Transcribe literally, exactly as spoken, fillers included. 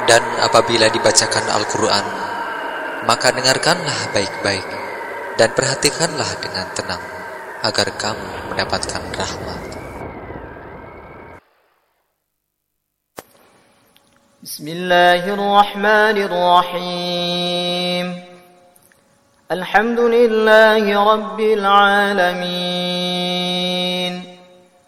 Dan apabila dibacakan Al-Quran, maka dengarkanlah baik-baik dan perhatikanlah dengan tenang, agar kamu mendapatkan rahmat. Bismillahirrahmanirrahim. Alhamdulillahi Rabbil Alamin.